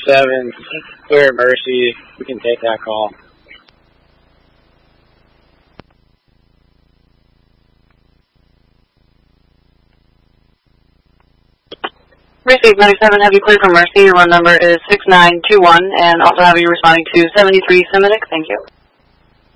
7, clear Mercy. We can take that call. Receive 97, have you cleared for Mercy. Your run number is 6921, and also have you responding to 73 Semitic. Thank you.